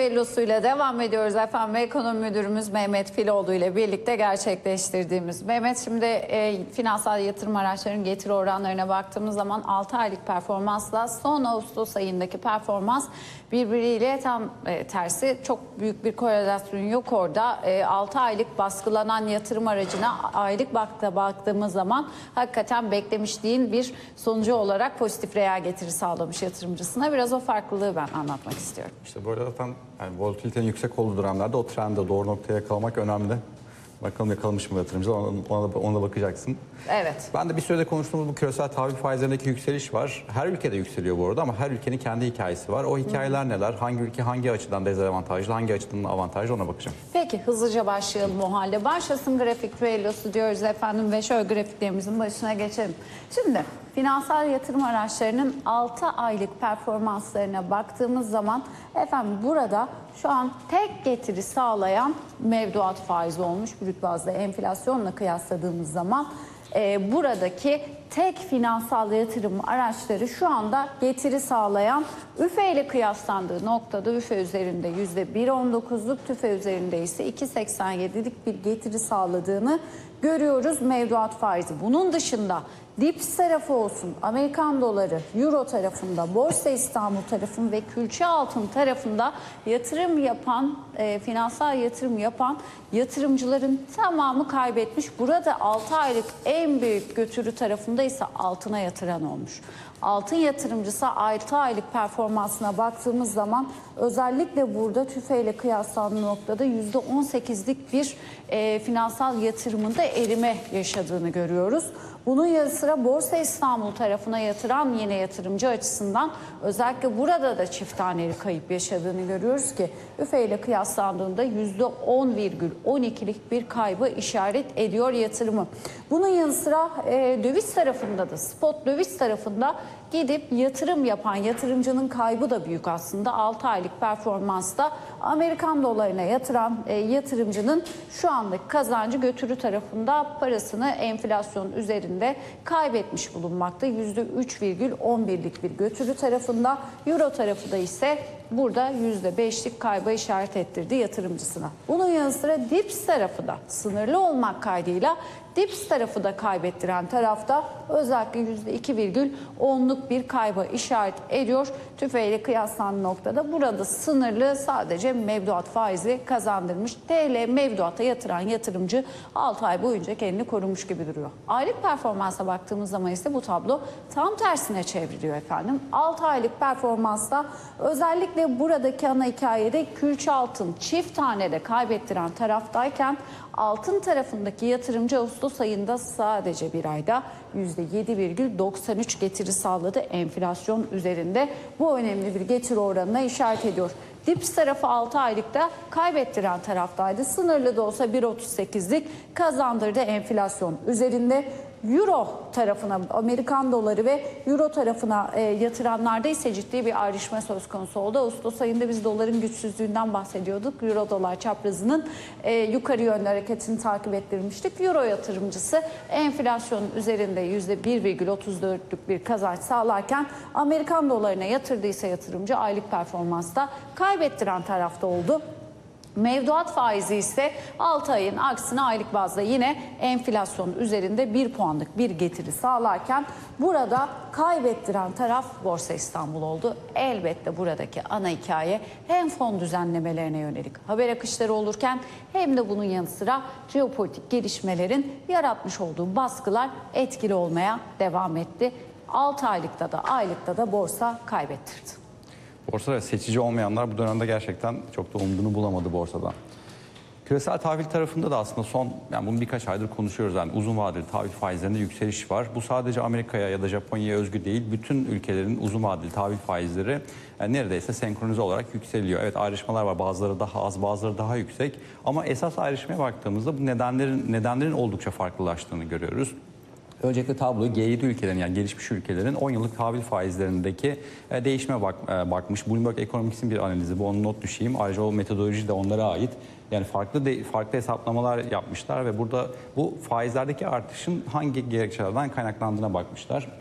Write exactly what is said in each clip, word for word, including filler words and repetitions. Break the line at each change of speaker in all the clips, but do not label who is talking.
düellosuyla devam ediyoruz efendim. Ekonomi müdürümüz Mehmet Filoğlu ile birlikte gerçekleştirdiğimiz. Mehmet, şimdi e, finansal yatırım araçlarının getiri oranlarına baktığımız zaman altı aylık performansla son Ağustos ayındaki performans birbiriyle tam e, tersi. Çok büyük bir korelasyon yok orada. E, altı aylık baskılanan yatırım aracına aylık bakta baktığımız zaman hakikaten beklemişliğin bir sonucu olarak pozitif reel getiri sağlamış yatırımcısına. Biraz o farklılığı ben anlatmak istiyorum.
İşte böyle zaten yani volatilitenin yüksek olduğu dönemlerde o trende doğru noktaya yakalamak önemli. Bakalım yakalamış mı yatırımcılar, ona da, ona da bakacaksın.
Evet.
Ben de bir sürede konuştuğumuz bu küresel tahvil faizlerindeki yükseliş var. Her ülkede yükseliyor bu arada ama her ülkenin kendi hikayesi var. O hikayeler Hı. neler? Hangi ülke hangi açıdan dezavantajlı, hangi açıdan avantajlı, ona bakacağım.
Peki hızlıca başlayalım o halde. Başlasın grafik düellosu diyoruz efendim ve şöyle grafiklerimizin başına geçelim. Şimdi finansal yatırım araçlarının altı aylık performanslarına baktığımız zaman efendim burada şu an tek getiri sağlayan mevduat faizi olmuş. Brüt bazda enflasyonla kıyasladığımız zaman e, buradaki tek finansal yatırım araçları şu anda getiri sağlayan, üfe ile kıyaslandığı noktada üfe üzerinde yüzde bir virgül on dokuzluk, tüfe üzerinde ise iki virgül seksen yedilik bir getiri sağladığını görüyoruz mevduat faizi. Bunun dışında dips tarafı olsun, Amerikan doları, euro tarafında, Borsa İstanbul tarafında ve külçe altın tarafında yatırım yapan, e, finansal yatırım yapan yatırımcıların tamamı kaybetmiş. Burada altı aylık en büyük götürü tarafında ise altına yatıran olmuş. Altın yatırımcısı altı aylık performansına baktığımız zaman özellikle burada tüfeyle kıyaslandığı noktada yüzde on sekizlik bir e, finansal yatırımında erime yaşadığını görüyoruz. Bunun yanı sıra Borsa İstanbul tarafına yatıran yine yatırımcı açısından özellikle burada da çift taneli kayıp yaşadığını görüyoruz ki üfe ile kıyaslandığında yüzde on virgül on ikilik bir kaybı işaret ediyor yatırımı. Bunun yanı sıra e, döviz tarafında da, spot döviz tarafında gidip yatırım yapan yatırımcının kaybı da büyük aslında. altı aylık performansta Amerikan dolarına yatıran e, yatırımcının şu andaki kazancı götürü tarafında parasını enflasyon üzerinde kaybetmiş bulunmakta. yüzde üç virgül on birlik bir götürü tarafında, euro tarafı da ise burada yüzde beşlik kayba işaret ettirdi yatırımcısına. Bunun yanı sıra dips tarafı da sınırlı olmak kaydıyla dips tarafı da kaybettiren tarafta özellikle yüzde iki virgül onluk bir kayba işaret ediyor. Tüfeyle kıyaslandığı noktada burada sınırlı sadece mevduat faizi kazandırmış. T L mevduata yatıran yatırımcı altı ay boyunca kendini korumuş gibi duruyor. Aylık performansa baktığımız zaman ise bu tablo tam tersine çevriliyor efendim. altı aylık performansta özellikle buradaki ana hikayede külçe altın çift tanede kaybettiren taraftayken altın tarafındaki yatırımcı Ağustos ayında sadece bir ayda yüzde yedi virgül doksan üç getiri sağladı enflasyon üzerinde. Bu önemli bir getiri oranına işaret ediyor. Dips tarafı altı aylıkta kaybettiren taraftaydı. Sınırlı da olsa bir virgül otuz sekizlik kazandırdı enflasyon üzerinde. Euro tarafına, Amerikan doları ve euro tarafına e, yatıranlarda ise ciddi bir ayrışma söz konusu oldu. Ağustos ayında biz doların güçsüzlüğünden bahsediyorduk. Euro dolar çaprazının e, yukarı yönlü hareketini takip ettirmiştik. Euro yatırımcısı enflasyonun üzerinde yüzde bir virgül otuz dörtlük bir kazanç sağlarken Amerikan dolarına yatırdıysa yatırımcı aylık performansta kaybettiren tarafta oldu. Mevduat faizi ise altı ayın aksine aylık bazda yine enflasyon üzerinde bir puanlık bir getiri sağlarken burada kaybettiren taraf Borsa İstanbul oldu. Elbette buradaki ana hikaye hem fon düzenlemelerine yönelik haber akışları olurken hem de bunun yanı sıra jeopolitik gelişmelerin yaratmış olduğu baskılar etkili olmaya devam etti. altı aylıkta da aylıkta da borsa kaybettirdi.
Borsada seçici olmayanlar bu dönemde gerçekten çok da umduğunu bulamadı borsadan. Küresel tahvil tarafında da aslında son, yani bunu birkaç aydır konuşuyoruz. Yani uzun vadeli tahvil faizlerinde yükseliş var. Bu sadece Amerika'ya ya da Japonya'ya özgü değil. Bütün ülkelerin uzun vadeli tahvil faizleri yani neredeyse senkronize olarak yükseliyor. Evet, ayrışmalar var. Bazıları daha az, bazıları daha yüksek. Ama esas ayrışmaya baktığımızda bu nedenlerin nedenlerin oldukça farklılaştığını görüyoruz. Öncelikle tabloyu G yedi ülkelerin, yani gelişmiş ülkelerin on yıllık tahvil faizlerindeki değişime bak, bakmış. Bloomberg Economics'in bir analizi bu, onu not düşeyim. Ayrıca o metodoloji de onlara ait. Yani farklı de, farklı hesaplamalar yapmışlar ve burada bu faizlerdeki artışın hangi gerekçelerden kaynaklandığına bakmışlar.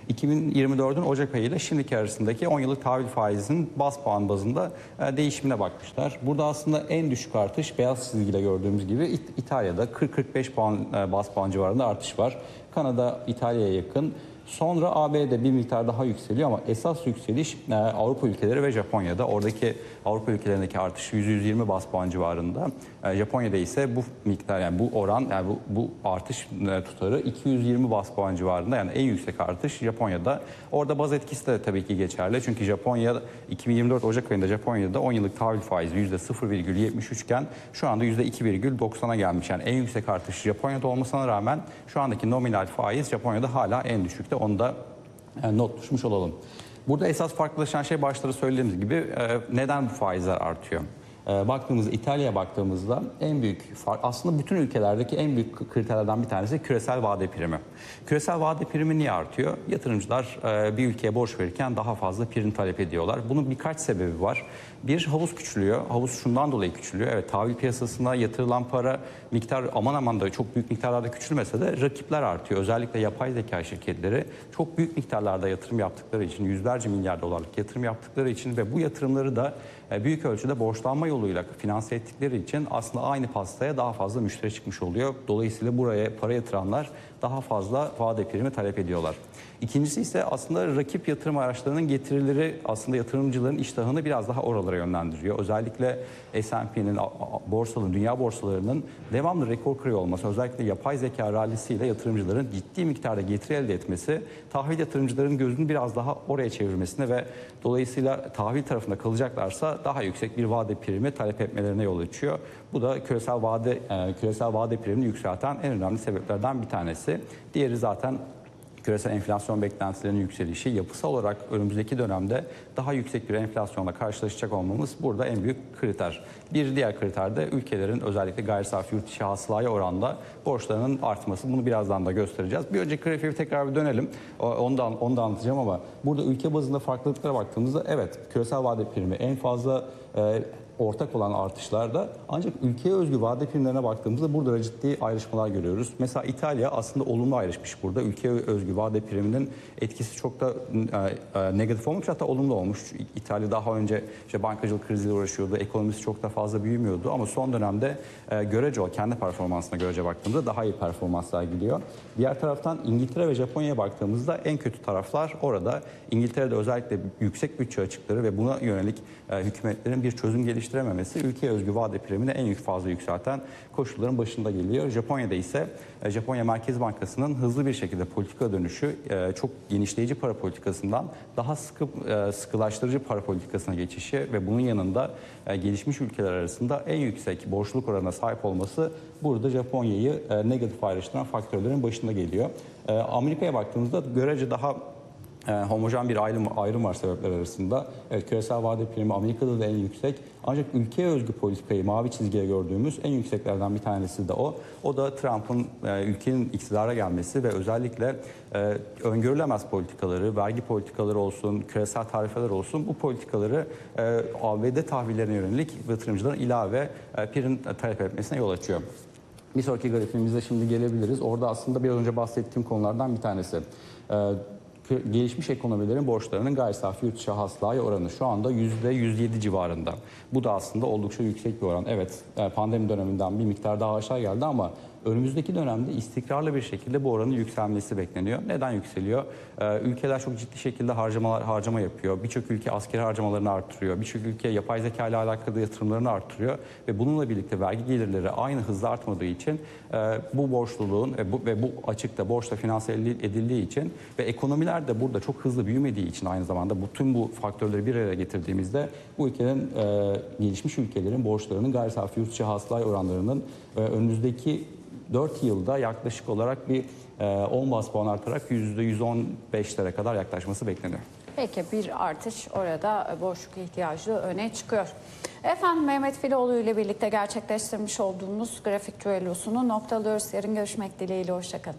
iki bin yirmi dördün Ocak ayı ile şimdiki arasındaki on yıllık tahvil faizinin baz puan bazında e, değişimine bakmışlar. Burada aslında en düşük artış beyaz çizgiyle gördüğümüz gibi İt- İtalya'da kırk kırk beş puan e, baz puan civarında artış var. Kanada İtalya'ya yakın. Sonra A B D'de bir miktar daha yükseliyor ama esas yükseliş e, Avrupa ülkeleri ve Japonya'da. Oradaki Avrupa ülkelerindeki artış yüz yüz yirmi baz puan civarında. E, Japonya'da ise bu miktar yani bu oran yani bu, bu artış e, tutarı iki yüz yirmi baz puan civarında. Yani en yüksek artış Japonya'da. Orada baz etkisi de tabii ki geçerli. Çünkü Japonya iki bin yirmi dört Ocak ayında Japonya'da on yıllık tahvil faizi yüzde sıfır virgül yetmiş üç iken şu anda yüzde iki virgül doksana gelmiş. Yani en yüksek artış Japonya'da olmasına rağmen şu andaki nominal faiz Japonya'da hala en düşükte. Onu da e, not düşmüş olalım. Burada esas farklılaşan şey başta söylediğimiz gibi e, neden bu faizler artıyor? E, baktığımızda İtalya'ya baktığımızda en büyük fark aslında bütün ülkelerdeki en büyük kriterlerden bir tanesi küresel vade primi. Küresel vade primi niye artıyor? Yatırımcılar e, bir ülkeye borç verirken daha fazla prim talep ediyorlar. Bunun birkaç sebebi var. Bir, havuz küçülüyor. Havuz şundan dolayı küçülüyor. Evet, tahvil piyasasına yatırılan para miktar aman aman da çok büyük miktarlarda küçülmese de rakipler artıyor. Özellikle yapay zeka şirketleri çok büyük miktarlarda yatırım yaptıkları için, yüzlerce milyar dolarlık yatırım yaptıkları için ve bu yatırımları da büyük ölçüde borçlanma yoluyla finanse ettikleri için aslında aynı pastaya daha fazla müşteri çıkmış oluyor. Dolayısıyla buraya para yatıranlar daha fazla vade primi talep ediyorlar. İkincisi ise aslında rakip yatırım araçlarının getirileri aslında yatırımcıların iştahını biraz daha oralara yönlendiriyor. Özellikle S and P'nin, borsaların, dünya borsalarının devamlı rekor kırıyor olması, özellikle yapay zeka rallisiyle yatırımcıların ciddi miktarda getiri elde etmesi, tahvil yatırımcıların gözünü biraz daha oraya çevirmesine ve dolayısıyla tahvil tarafında kalacaklarsa daha yüksek bir vade primi talep etmelerine yol açıyor. Bu da küresel vade küresel vade primini yükselten en önemli sebeplerden bir tanesi. Diğeri zaten küresel enflasyon beklentilerinin yükselişi. Yapısal olarak önümüzdeki dönemde daha yüksek bir enflasyonla karşılaşacak olmamız burada en büyük kriter. Bir diğer kriter de ülkelerin özellikle gayri safi yurt içi hasılaya oranla borçlarının artması. Bunu birazdan da göstereceğiz. Bir önceki grafiğe tekrar bir dönelim. Onu da, onu da anlatacağım ama burada ülke bazında farklılıklara baktığımızda evet, küresel vade primi en fazla e, ortak olan artışlarda, ancak ülkeye özgü vade primlerine baktığımızda burada da ciddi ayrışmalar görüyoruz. Mesela İtalya aslında olumlu ayrışmış burada. Ülkeye özgü vade priminin etkisi çok da e, e, negatif olmuş, hatta olumlu olmuş. İtalya daha önce işte bankacılık kriziyle uğraşıyordu, ekonomisi çok da fazla büyümüyordu ama son dönemde e, görece o kendi performansına görece baktığımızda daha iyi performanslar gidiyor. Diğer taraftan İngiltere ve Japonya'ya baktığımızda en kötü taraflar orada. İngiltere'de özellikle yüksek bütçe açıkları ve buna yönelik e, hükümetlerin bir çözüm geliştirememesi ülkeye özgü vade primini en fazla yükselten koşulların başında geliyor. Japonya'da ise e, Japonya Merkez Bankası'nın hızlı bir şekilde politika dönüşü, e, çok genişleyici para politikasından daha sıkı e, sıkılaştırıcı para politikasına geçişi ve bunun yanında e, gelişmiş ülkeler arasında en yüksek borçluluk oranına sahip olması burada Japonya'yı e, negatif ayrıştıran faktörlerin başında geliyor. E, Amerika'ya baktığımızda görece daha E, homojen bir ayrım, ayrım var sebepler arasında. Evet, küresel vade primi Amerika'da da en yüksek. Ancak ülkeye özgü politikayı mavi çizgiye gördüğümüz en yükseklerden bir tanesi de o. O da Trump'ın e, ülkenin iktidara gelmesi ve özellikle e, öngörülemez politikaları, vergi politikaları olsun, küresel tarifeler olsun, bu politikaları e, A B D tahvillerine yönelik yatırımcıların ilave e, prim talep etmesine yol açıyor. Bir sonraki grafiğimize şimdi gelebiliriz. Orada aslında biraz önce bahsettiğim konulardan bir tanesi. E, Gelişmiş ekonomilerin borçlarının gayri safi yurt içi hasılaya oranı şu anda yüzde yüz yedi civarında. Bu da aslında oldukça yüksek bir oran. Evet, pandemi döneminden bir miktar daha aşağı geldi ama önümüzdeki dönemde istikrarlı bir şekilde bu oranın yükselmesi bekleniyor. Neden yükseliyor? Ee, ülkeler çok ciddi şekilde harcamalar harcama yapıyor. Birçok ülke askeri harcamalarını arttırıyor. Birçok ülke yapay zeka ile alakalı yatırımlarını arttırıyor ve bununla birlikte vergi gelirleri aynı hızla artmadığı için e, bu borçluluğun e, bu, ve bu açıkta borçla finanse edildiği için ve ekonomiler de burada çok hızlı büyümediği için aynı zamanda bütün bu faktörleri bir araya getirdiğimizde bu ülkelerin e, gelişmiş ülkelerin borçlarının gayri safi yurt içi hasılaya oranlarının e, önümüzdeki dört yılda yaklaşık olarak bir on baz puan artarak yüzde yüz on beşlere kadar yaklaşması bekleniyor.
Peki, bir artış orada borçluk ihtiyacı öne çıkıyor. Efendim, Mehmet Filoğlu ile birlikte gerçekleştirmiş olduğumuz grafik düellosunu noktalıyoruz. Yarın görüşmek dileğiyle. Hoşçakalın.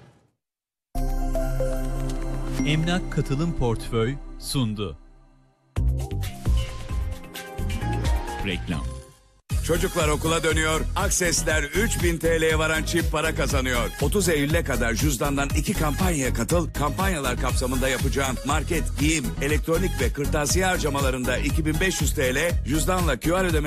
Emlak Katılım Portföy sundu. Reklam.
Çocuklar okula dönüyor. Aksesler üç bin T L'ye varan çift para kazanıyor. otuz Eylül'e kadar cüzdandan iki kampanyaya katıl. Kampanyalar kapsamında yapacağın market, giyim, elektronik ve kırtasiye harcamalarında iki bin beş yüz T L, cüzdanla Q R ödeme